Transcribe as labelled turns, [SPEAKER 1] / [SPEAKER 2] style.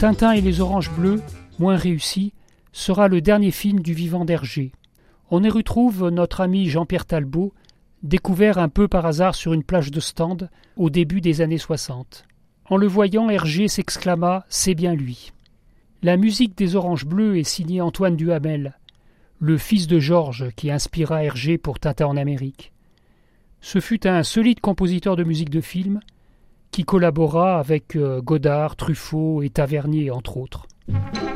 [SPEAKER 1] Tintin et les Oranges Bleues, moins réussi, sera le dernier film du vivant d'Hergé. On y retrouve notre ami Jean-Pierre Talbot, découvert un peu par hasard sur une plage de Stande au début des années 60. En le voyant, Hergé s'exclama « C'est bien lui ». La musique des Oranges Bleues est signée Antoine Duhamel, le fils de Georges qui inspira Hergé pour Tintin en Amérique. Ce fut un solide compositeur de musique de film qui collabora avec Godard, Truffaut et Tavernier, entre autres.